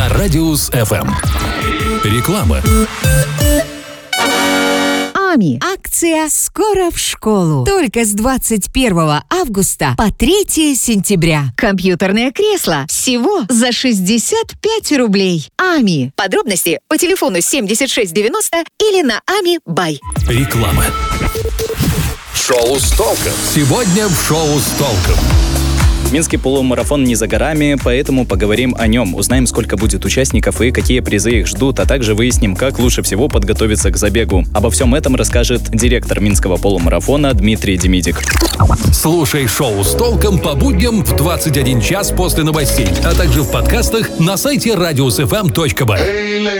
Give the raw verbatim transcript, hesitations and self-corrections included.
на Радиус эф эм. Реклама. АМИ. Акция «Скоро в школу». Только с двадцать первого августа по третьего сентября. Компьютерное кресло всего за шестьдесят пять рублей. АМИ. Подробности по телефону семьдесят шесть девяносто или на ами бай. Реклама. Шоу с толком. Сегодня в шоу с толком. Минский полумарафон не за горами, поэтому поговорим о нем. Узнаем, сколько будет участников и какие призы их ждут, а также выясним, как лучше всего подготовиться к забегу. Обо всем этом расскажет директор Минского полумарафона Дмитрий Демидик. Слушай шоу с толком по будням в двадцать один час после новостей, а также в подкастах на сайте радиус эф эм точка бай.